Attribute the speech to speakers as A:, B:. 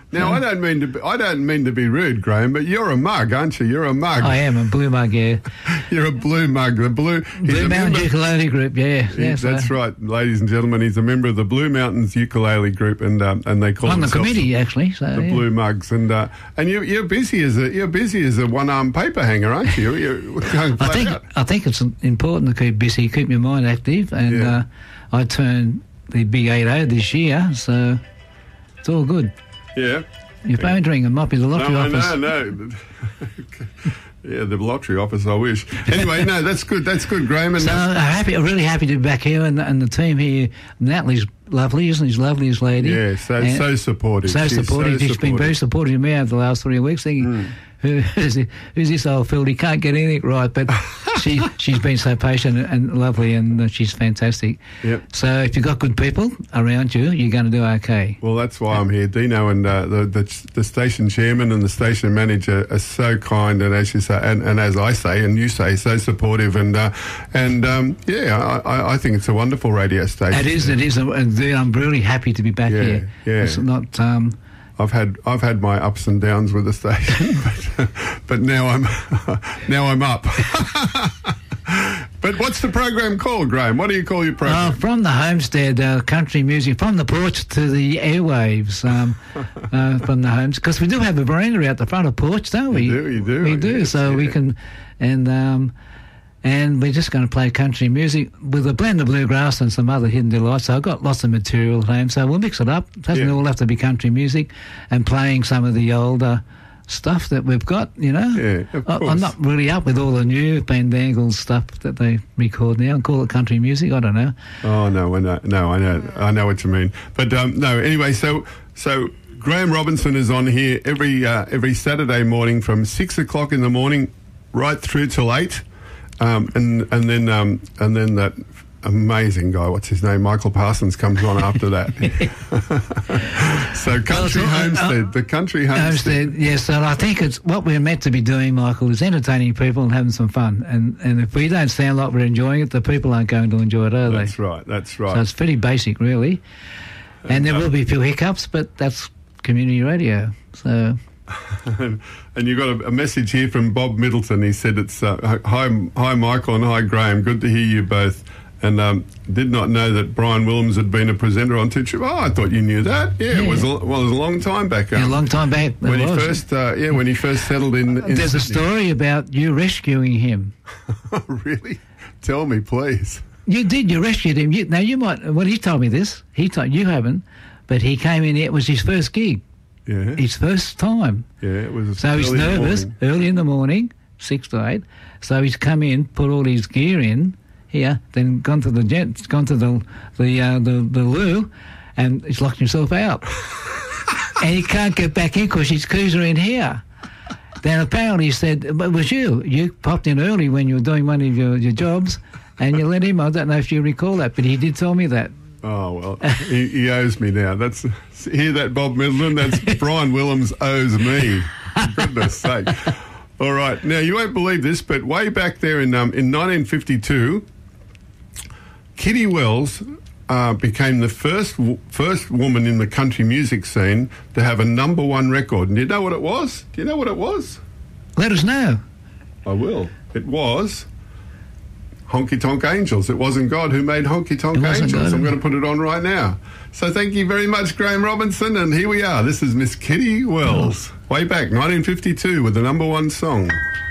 A: Now, I don't mean to be rude, Graham, but you're a mug, aren't you? You're a mug.
B: I am a blue mug, yeah.
A: You're a blue mug. The Blue
B: Mountains Ukulele Group, yeah.
A: That's right, ladies and gentlemen. He's a member of the Blue Mountains Ukulele Group, and they call
B: on the committee actually. So,
A: the Blue Mugs, and you're busy as a one-arm paper hanger, aren't you?
B: I think it's important to keep busy, keep your mind active, and I turned the big 80 this year, so it's all good.
A: Yeah.
B: Your phone ringing might be the lottery office.
A: No. Yeah, the lottery office, I wish. Anyway, no, that's good, Graham. And
B: so really happy to be back here, and the team here. Natalie's lovely, isn't she? Loveliest lady.
A: Yeah, so supportive.
B: She's been very supportive of me over the last 3 weeks, thinking, who's this old field? He can't get anything right, but she's been so patient and lovely, and she's fantastic.
A: Yep.
B: So if you've got good people around you, you're going to do okay.
A: Well, that's why I'm here. Dino and the station chairman and the station manager are so kind, and as you say, and as I say, and you say, so supportive, and I think it's a wonderful radio station.
B: It is, and I'm really happy to be back here.
A: Yeah.
B: It's not.
A: I've had my ups and downs with the station, but now I'm up. But what's the program called, Graham? What do you call your program?
B: From the homestead, country music, from the porch to the airwaves, from the homes, because we do have a veranda out the front of the porch, don't we?
A: You do.
B: We do.
A: Yes,
B: so we can, and we're just going to play country music with a blend of bluegrass and some other hidden delights. So I've got lots of material at home, so we'll mix it up. It doesn't all have to be country music, and playing some of the older stuff that we've got, you know.
A: Yeah, of course.
B: I'm not really up with all the new bandangle stuff that they record now and call it country music. I don't know.
A: Oh, no, I know what you mean. But, no, anyway, so Graham Robinson is on here every Saturday morning from 6 o'clock in the morning right through till 8. And then that amazing guy, what's his name, Michael Parsons, comes on after that. So the country homestead.
B: Yes, and I think it's what we're meant to be doing, Michael, is entertaining people and having some fun. And if we don't sound like we're enjoying it, the people aren't going to enjoy it, are they?
A: That's right.
B: So it's pretty basic, really. And there will be a few hiccups, but that's community radio. So.
A: And you got a message here from Bob Middleton. He said it's hi Michael and hi Graham. Good to hear you both. And did not know that Brian Willems had been a presenter on Two. Oh, I thought you knew that. Yeah. It was a long time back.
B: A long time back.
A: When he first settled in.
B: There's a story about you rescuing him.
A: Really? Tell me, please.
B: You did. You rescued him. You might. Well, he told me this. You haven't, but he came in. It was his first gig.
A: Yeah.
B: His first time.
A: Yeah, it was.
B: So he's nervous early in the morning, 6 to 8. So he's come in, put all his gear in here, then gone to the loo, and he's locked himself out. And he can't get back in because his keys are in here. Then apparently he said, but it was you. You popped in early when you were doing one of your jobs, and you let him. I don't know if you recall that, but he did tell me that.
A: Oh, well, he owes me now. Hear that, Bob Middleton? That's Brian Willems owes me. For goodness sake. All right. Now, you won't believe this, but way back there in 1952, Kitty Wells became the first woman in the country music scene to have a #1 record. And do you know what it was?
B: Let us know.
A: I will. It was Honky Tonk Angels. It wasn't God who made Honky Tonk Angels. I'm going to put it on right now. So thank you very much, Graham Robinson, and here we are. This is Miss Kitty Wells, way back 1952 with the #1 song.